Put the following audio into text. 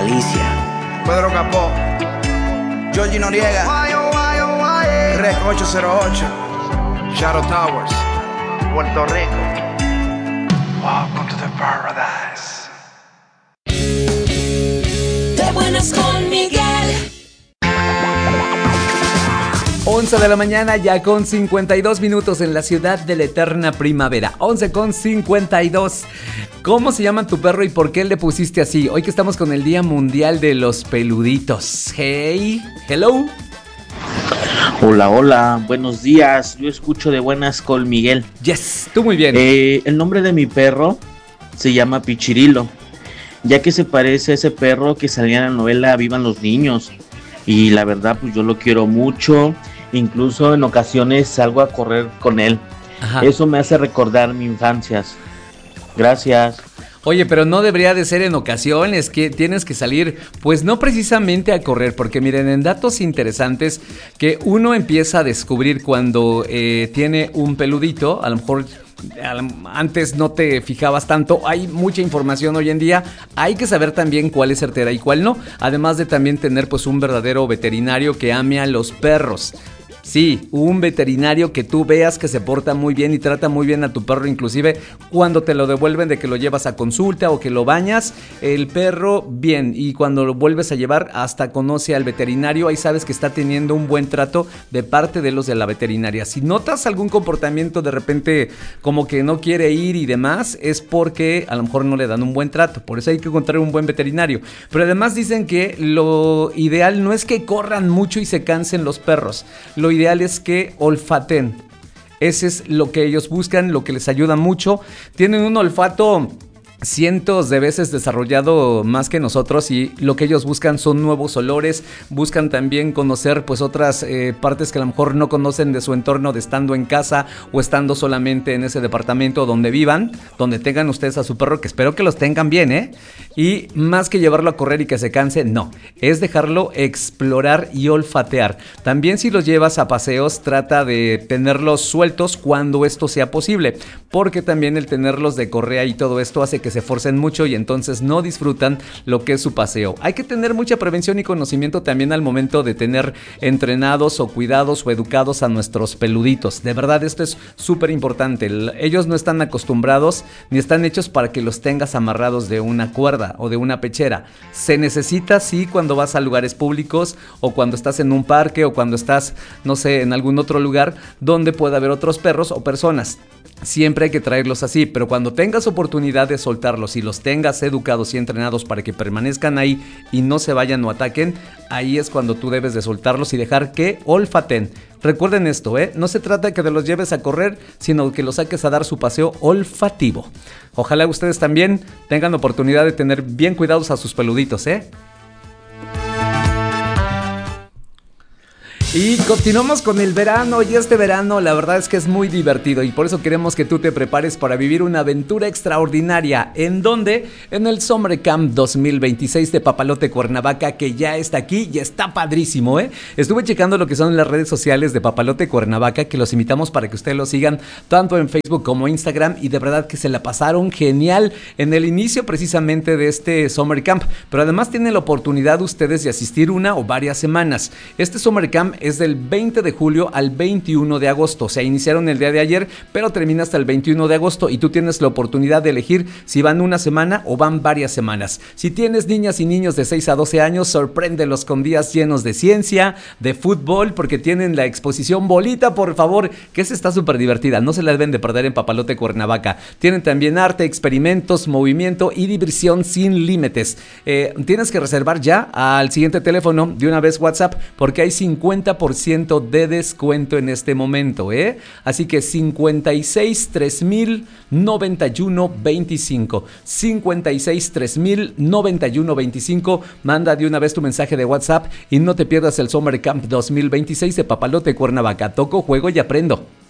Alicia, Pedro Capó, Georgie Noriega, Rec 808, Shadow Towers, Puerto Rico. Welcome to the paradise. De buenas con Miguel. 11 de la mañana, ya con 52 minutos en la ciudad de la eterna primavera. 11 con 52. ¿Cómo se llama tu perro y por qué le pusiste así? Hoy que estamos con el Día Mundial de los Peluditos. Hey, hello. Hola, hola, buenos días. Yo escucho de buenas con Miguel. Yes, tú muy bien. El nombre de mi perro se llama Pichirilo, ya que se parece a ese perro que salía en la novela Vivan los Niños. Y la verdad, pues yo lo quiero mucho. Incluso en ocasiones salgo a correr con él. Ajá. Eso me hace recordar mi infancia. Gracias. Oye, pero no debería de ser en ocasiones, que tienes que salir, pues no precisamente a correr, porque miren, en datos interesantes que uno empieza a descubrir cuando tiene un peludito, a lo mejor antes no te fijabas tanto, hay mucha información hoy en día, hay que saber también cuál es certera y cuál no, además de también tener pues un verdadero veterinario que ame a los perros. Sí, un veterinario que tú veas que se porta muy bien y trata muy bien a tu perro, inclusive cuando te lo devuelven de que lo llevas a consulta o que lo bañas, el perro bien, y cuando lo vuelves a llevar hasta conoce al veterinario, ahí sabes que está teniendo un buen trato de parte de los de la veterinaria. Si notas algún comportamiento de repente como que no quiere ir y demás, es porque a lo mejor no le dan un buen trato, por eso hay que encontrar un buen veterinario. Pero además dicen que lo ideal no es que corran mucho y se cansen los perros, lo ideal es que olfaten. Ese es lo que ellos buscan, lo que les ayuda mucho. Tienen un olfato cientos de veces desarrollado más que nosotros, y lo que ellos buscan son nuevos olores, buscan también conocer pues otras partes que a lo mejor no conocen de su entorno, de estando en casa o estando solamente en ese departamento donde vivan, donde tengan ustedes a su perro, que espero que los tengan bien, y más que llevarlo a correr y que se canse, no, es dejarlo explorar y olfatear. También si los llevas a paseos, trata de tenerlos sueltos cuando esto sea posible, porque también el tenerlos de correa y todo esto hace que se forcen mucho y entonces no disfrutan lo que es su paseo. Hay que tener mucha prevención y conocimiento también al momento de tener entrenados o cuidados o educados a nuestros peluditos. De verdad, esto es súper importante. Ellos no están acostumbrados ni están hechos para que los tengas amarrados de una cuerda o de una pechera. Se necesita, sí, cuando vas a lugares públicos o cuando estás en un parque o cuando estás, no sé, en algún otro lugar donde pueda haber otros perros o personas. Siempre hay que traerlos así, pero cuando tengas oportunidad de soltarlos y los tengas educados y entrenados para que permanezcan ahí y no se vayan o ataquen, ahí es cuando tú debes de soltarlos y dejar que olfaten. Recuerden esto, no se trata de que te los lleves a correr, sino que los saques a dar su paseo olfativo. Ojalá ustedes también tengan oportunidad de tener bien cuidados a sus peluditos, Y continuamos con el verano, y este verano la verdad es que es muy divertido y por eso queremos que tú te prepares para vivir una aventura extraordinaria. ¿En dónde? En el Summer Camp 2026 de Papalote Cuernavaca, que ya está aquí y está padrísimo, Estuve checando lo que son las redes sociales de Papalote Cuernavaca, que los invitamos para que ustedes lo sigan tanto en Facebook como Instagram, y de verdad que se la pasaron genial en el inicio precisamente de este Summer Camp, pero además tienen la oportunidad ustedes de asistir una o varias semanas. Este Summer Camp es del 20 de julio al 21 de agosto. O sea, iniciaron el día de ayer, pero termina hasta el 21 de agosto y tú tienes la oportunidad de elegir si van una semana o van varias semanas. Si tienes niñas y niños de 6 a 12 años, sorpréndelos con días llenos de ciencia, de fútbol, porque tienen la exposición Bolita, por favor, que esa está súper divertida. No se la deben de perder en Papalote Cuernavaca. Tienen también arte, experimentos, movimiento y diversión sin límites. Tienes que reservar ya al siguiente teléfono, de una vez WhatsApp, porque hay 50% de descuento en este momento, Así que 56 3000 91 25 56 3000 91 25. Manda de una vez tu mensaje de WhatsApp y no te pierdas el Summer Camp 2026 de Papalote Cuernavaca. Toco, juego y aprendo.